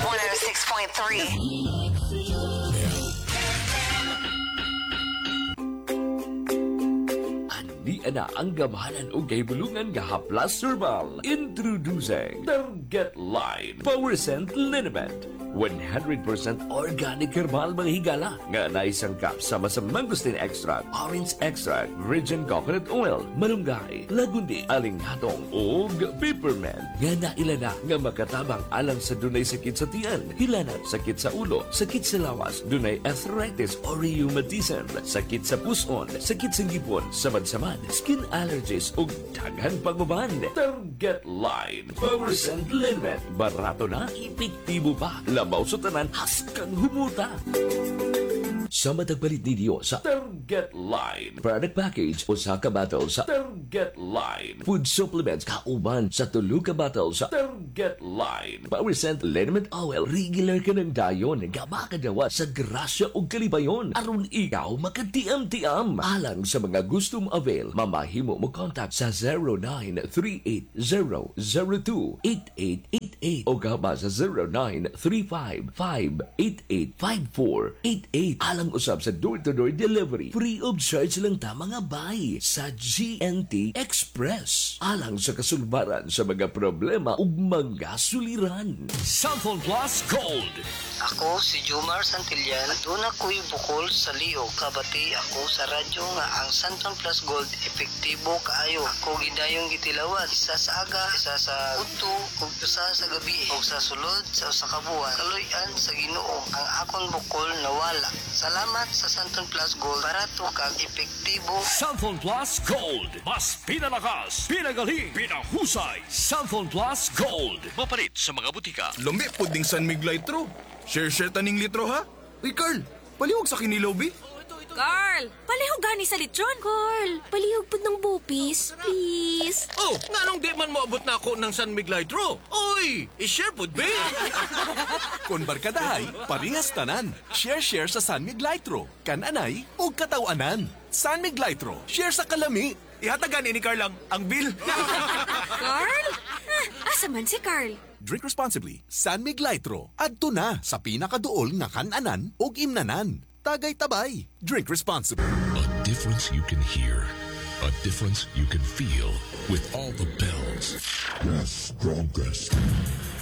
106.3. Di ana ang gamahanan o gaybulungan nga haplas herbal. Introducing Target Line Power Scent Liniment. 100% organic herbal mga higala nga naisangkap sama sa mangosteen extract, orange extract, virgin coconut oil, malunggay, lagundi, alinghatong ug peppermint nga nailana nga makatabang alang sa dunay sakit sa tiyan, hilanat, sakit sa ulo, sakit sa lawas, dunay arthritis or rheumatism, sakit sa puson, sakit sa ngipon, samad-samad, skin allergies ug daghan pagbaban. Target Line Power Scent Liniment. Barato na, epektibo pa. Labaw sa tanan, haskang humuta. Sa matagpalit ninyo sa Target Line product package o sa kabatal sa Target Line food supplements kauban sa tulo ka bottle sa Target Line Power Scent Liniment Oil. Regular ka ng dayon nga makadawa sa grasya o kalibayon aron ikaw makatiam-tiam. Alang sa mga gustong avail, mamahimo mo contact sa 0938-002-8888 o gaba sa 0935-588-5488. Alang usab sa door-to-door delivery. Free of charge lang ta mga bay sa GNT Express. Alang sa kasulbaran sa mga problema ug mga suliran. Cellphone Plus Gold. Ako si Jomar Santillan. Doon ako'y bukol sa liog. Kabati ako sa radyo nga ang Santon Plus Gold epektibo kaayo. Ako gidayong gitilawat. Isa sa aga, isa sa udto, ug isa sa gabi, ug sa sulod sa usa ka buwan. Kaloy-an sa Ginoo ang akong bukol nawala. Salamat sa Santon Plus Gold. Barato kag epektibo. Cellphone Plus Gold. Mas pinalakas, pinagaling, pinahusay. Cellphone Plus Gold. Mapalit sa mga butika. Lumbi po ding San Mig Litro. Share taning litro ha? Uy Carl, palihog sa kinilaw bi. Carl, palihog gani sa litron. Carl, palihog po ng bupis, please. Oh, nganong di man moabot na ako ng San Mig Litro? Oy, i-share po be. Kon barkadahay, parehas tanan. Share sa San Mig Litro. Kananay o katawanan. San Mig Litro, share sa kalami. Ihatagan ni Carl ang bill. Carl? Asa man si Carl? Drink responsibly. San Mig Litro. Adto na sa pinakaduol nga kananan o imnanan. Tagay tabay. Drink responsibly. A difference you can hear. A difference you can feel with all the bells. The strongest.